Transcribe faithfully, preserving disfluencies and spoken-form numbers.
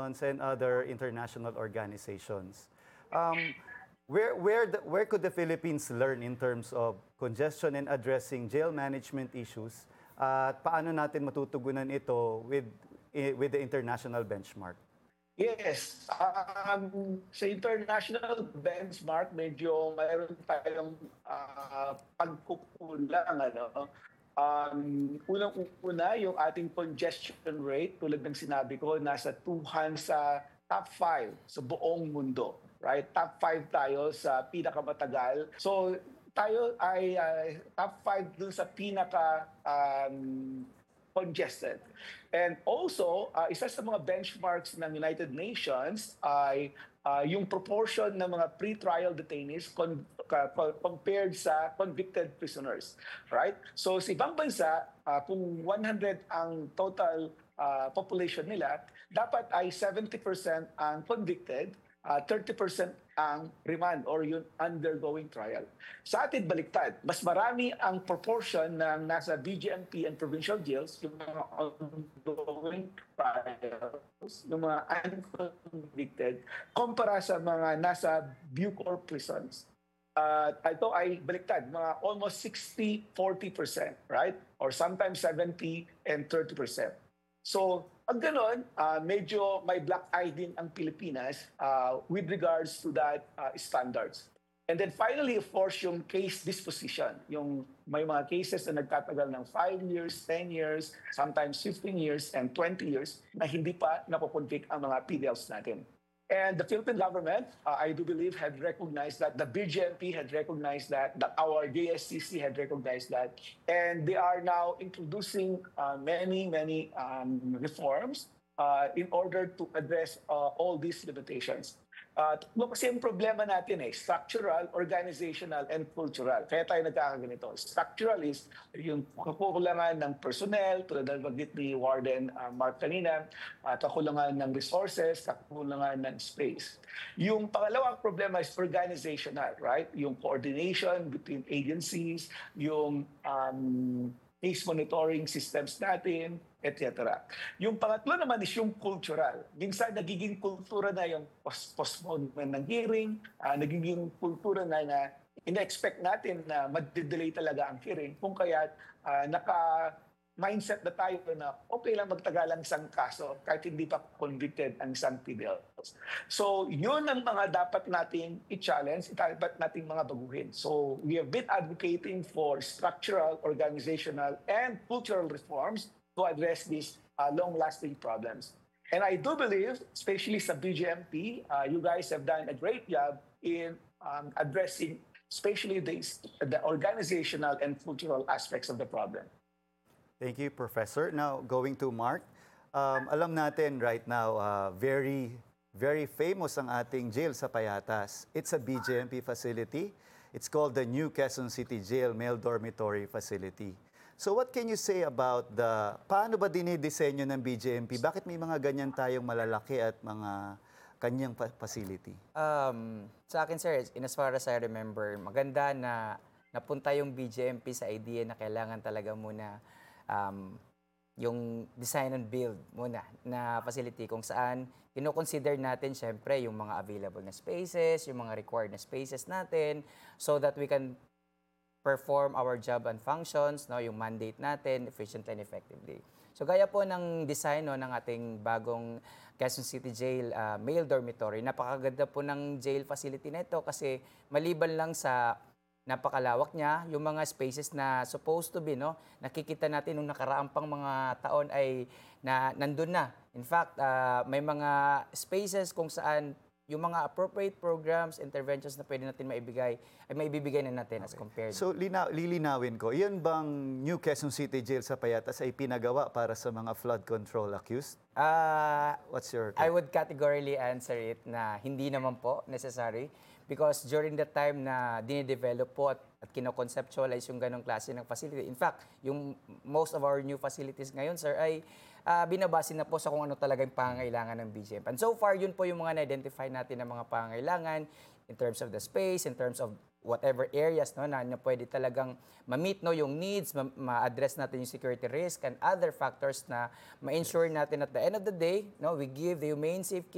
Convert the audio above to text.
Nations and other international organizations. Um, where, where, the, where could the Philippines learn in terms of congestion and addressing jail management issues? At paano natin matutugunan ito with, i- with the international benchmark? Yes, um, sa international benchmark, medyo mayroon tayong uh, pagkukulang. Ano? Um, unang-una, yung ating congestion rate, tulad ng sinabi ko, nasa two hundred sa top five sa buong mundo. Right? Top five tayo sa pinakamatagal. So, tayo ay uh, top five dun sa pinaka um, congested. And also, uh, isa sa mga benchmarks ng United Nations ay uh, yung proportion ng mga pre-trial detainees con- ka- compared sa convicted prisoners. Right? So sa ibang bansa, uh, kung one hundred ang total uh, population nila, dapat ay seventy percent ang convicted, uh, thirty percent ang remand or yung undergoing trial. Sa atin, baliktad. Mas marami ang proportion ng nasa B G M P and provincial jails, yung mga ongoing trials, yung mga unconvicted, kumpara sa mga nasa Bucor prisons. Uh, ito ay baliktad, mga almost sixty forty percent, right? Or sometimes seventy and thirty percent. So, pag gano'n, uh, medyo may black eye din ang Pilipinas uh, with regards to that uh, standards. And then finally, of course, yung case disposition. Yung may mga cases na nagtatagal ng five years, ten years, sometimes fifteen years, and twenty years na hindi pa napupuntik ang mga P D Ls natin. And the Philippine government, uh, I do believe, had recognized that, the B G M P had recognized that, that our J S C C had recognized that, and they are now introducing uh, many, many um, reforms uh, in order to address uh, all these limitations. Uh, kasi yung problema natin eh, structural, organizational, and cultural. Kaya tayo nagkakaganito. Structural is yung kakulangan ng personnel, tulad ng bagit ni Warden uh, Mark kanina, at uh, kakulangan ng resources, kakulangan ng space. Yung pangalawang problema is organizational, right? Yung coordination between agencies, yung um, case monitoring systems natin, et cetera. Yung pangatlo naman is yung cultural. Minsan nagiging kultura na yung postponement ng hearing, uh, nagiging kultura na na ina-expect natin na mag-delay talaga ang hearing kung kaya uh, naka mindset na tayo na okay lang magtagalan isang kaso kahit hindi pa convicted ang isang P D Ls. So, yun ang mga dapat nating i-challenge, dapat nating mga baguhin. So, we have been advocating for structural, organizational, and cultural reforms to address these uh, long-lasting problems. And I do believe, especially sa B G M P, uh, you guys have done a great job in um, addressing especially the, the organizational and cultural aspects of the problem. Thank you, Professor. Now, going to Mark. Um, alam natin right now, uh, very, very famous ang ating jail sa Payatas. It's a B G M P facility. It's called the New Quezon City Jail Male Dormitory Facility. So what can you say about the, paano ba dinidisenyo ng B G M P? Bakit may mga ganyan tayong malalaki at mga kanyang facility? Um, sa akin, sir, in as far as I remember, maganda na napunta yung B G M P sa idea na kailangan talaga muna Um, yung design and build muna na facility kung saan kino-consider natin syempre yung mga available na spaces, yung mga required na spaces natin so that we can perform our job and functions, no, yung mandate natin efficiently and effectively. So gaya po ng design no, ng ating bagong Quezon City Jail uh, male dormitory, napakaganda po ng jail facility nito kasi maliban lang sa napakalawak niya, yung mga spaces na supposed to be, no, nakikita natin nung nakaraang pang mga taon ay na nandun na. In fact, uh, may mga spaces kung saan yung mga appropriate programs, interventions na pwede natin maibigay, ay maibibigay na natin okay. as compared. So, lina lilinawin ko, yun bang New Quezon City Jail sa Payatas ay pinagawa para sa mga flood control accused? Uh, What's your take? I would categorically answer it na hindi naman po necessary. Because during the time na dinidevelop po at, at kino-conceptualize yung ganong klase ng facility, in fact, yung most of our new facilities ngayon, sir, ay ah, binabase na po sa kung ano talaga yung pangangailangan ng B G M P. And so far, yun po yung mga na-identify natin na mga pangangailangan in terms of the space, in terms of whatever areas no, na, na pwede talagang ma-meet no, yung needs, ma- ma-address natin yung security risk and other factors na ma-ensure natin at the end of the day, no, we give the humane, safe